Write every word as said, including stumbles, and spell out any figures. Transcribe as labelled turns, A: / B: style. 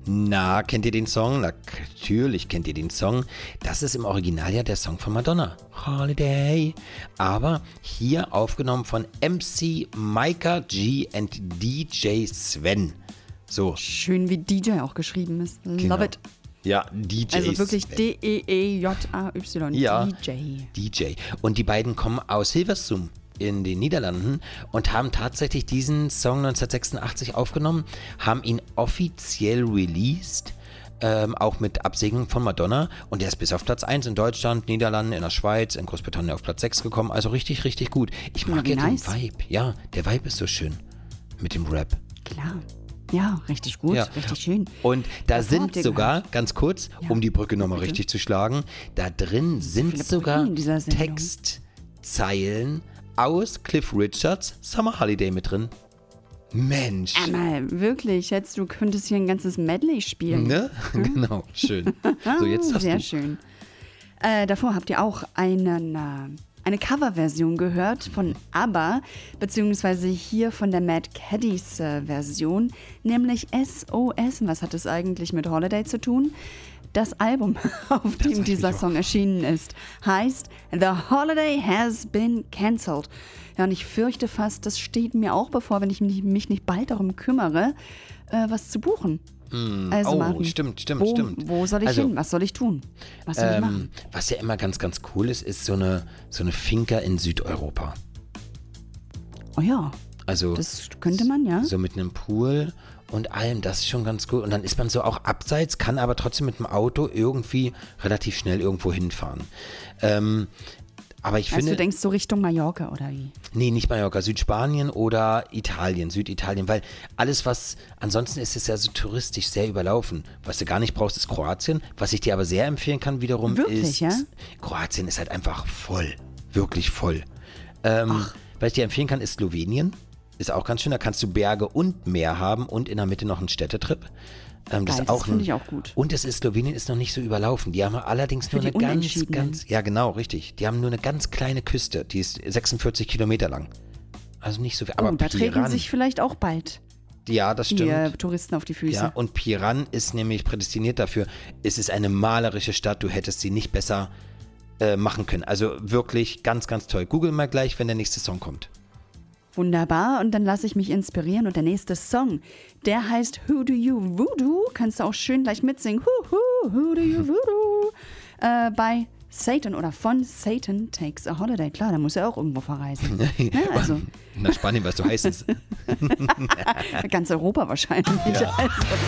A: Na, kennt ihr den Song? Na, natürlich kennt ihr den Song. Das ist im Original ja der Song von Madonna. Holiday. Aber hier aufgenommen von M C Micah G und D J Sven. So.
B: Schön, wie D J auch geschrieben ist. Love
A: Genau.
B: it.
A: Ja, D J
B: Also wirklich
A: Sven.
B: D E E J A Y.
A: Ja,
B: D J.
A: D J. Und die beiden kommen aus Hilversum in den Niederlanden und haben tatsächlich diesen Song neunzehnhundertsechsundachtzig aufgenommen, haben ihn offiziell released, ähm, auch mit Absegnung von Madonna, und der ist bis auf Platz eins in Deutschland, Niederlanden, in der Schweiz, in Großbritannien auf Platz sechs gekommen, also richtig, richtig gut. Ich mag
B: Ja,
A: ja,
B: wie nice.
A: den Vibe, ja, der Vibe ist so schön mit dem Rap.
B: Klar. Ja, richtig gut,
A: Ja.
B: richtig schön.
A: Und da
B: Das
A: sind
B: habt ihr
A: sogar, ganz kurz,
B: Ja,
A: um die Brücke nochmal
B: bitte.
A: richtig zu schlagen, da drin sind
B: viele
A: sogar
B: Brücken in dieser Sendung.
A: Textzeilen aus Cliff Richards Summer Holiday mit drin. Mensch.
B: Einmal, wirklich, jetzt du könntest hier ein ganzes Medley spielen.
A: Ne? Genau, schön. So, jetzt darfst
B: Sehr
A: du.
B: schön. Äh, davor habt ihr auch einen, äh, eine Coverversion gehört von ABBA, beziehungsweise hier von der Mad Caddies äh, Version, nämlich S O S. Was hat es eigentlich mit Holiday zu tun? Das Album, auf
A: Das
B: dem
A: hab ich
B: dieser
A: mich auch
B: Song erschienen ist, heißt The Holiday Has Been Cancelled. Ja, und ich fürchte fast, das steht mir auch bevor, wenn ich mich, mich nicht bald darum kümmere, äh, was zu buchen. Also,
A: oh,
B: Martin,
A: stimmt, stimmt,
B: wo,
A: stimmt.
B: Wo soll ich
A: Also,
B: hin? Was soll ich tun? Was soll ich machen?
A: Ähm, was ja immer ganz, ganz cool ist, ist so eine, so eine Finca in Südeuropa.
B: Oh ja,
A: Also
B: das könnte man, ja.
A: so mit einem Pool und allem, das ist schon ganz cool. Und dann ist man so auch abseits, kann aber trotzdem mit dem Auto irgendwie relativ schnell irgendwo hinfahren. Ähm, aber ich
B: Also
A: finde...
B: du denkst so Richtung Mallorca oder wie?
A: Nee, nicht Mallorca, Südspanien oder Italien, Süditalien, weil alles, was, ansonsten ist es ja so touristisch sehr überlaufen. Was du gar nicht brauchst, ist Kroatien. Was ich dir aber sehr empfehlen kann wiederum
B: Wirklich,
A: ist,
B: ja?
A: Kroatien ist halt einfach voll, wirklich voll. Ähm, was ich dir empfehlen kann, ist Slowenien. Ist auch ganz schön, da kannst du Berge und Meer haben und in der Mitte noch einen Städtetrip. Ähm,
B: Geil,
A: ist
B: das
A: auch
B: finde
A: ein-
B: ich auch gut.
A: Und es ist, Slowenien ist noch nicht so überlaufen. Die haben allerdings
B: Für
A: nur eine
B: die
A: ganz,
B: Unentschiedenen.
A: ganz, ja genau, richtig. Die haben nur eine ganz kleine Küste, die ist sechsundvierzig Kilometer lang. Also nicht so viel. Aber
B: Oh, da treten
A: Piran,
B: sich vielleicht auch bald
A: ja, das
B: die
A: stimmt.
B: äh, Touristen auf die Füße.
A: Ja, und Piran ist nämlich prädestiniert dafür. Es ist eine malerische Stadt, du hättest sie nicht besser äh, machen können. Also wirklich ganz, ganz toll. Google mal gleich, wenn der nächste Song kommt.
B: Wunderbar, und dann lasse ich mich inspirieren. Und der nächste Song, der heißt Who Do You Voodoo? Kannst du auch schön gleich mitsingen. Who, who, who do you voodoo? Äh, bei Satan oder von Satan Takes a Holiday. Klar, da muss er auch irgendwo verreisen. Ne, also
A: Nach Spanien, was so heißt es.
B: ganz Europa wahrscheinlich. Also.